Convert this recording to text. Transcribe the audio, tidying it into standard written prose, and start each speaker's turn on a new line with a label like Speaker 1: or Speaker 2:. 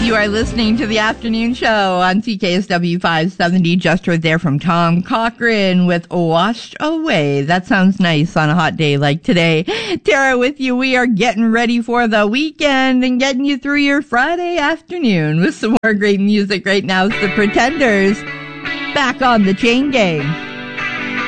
Speaker 1: You are listening to the afternoon show on CKSW 570. Just heard there from Tom Cochran with Washed Away. That sounds nice on a hot day like today. Tara with you. We are getting ready for the weekend and getting you through your Friday afternoon with some more great music right now. It's the Pretenders back on the Chain Gang.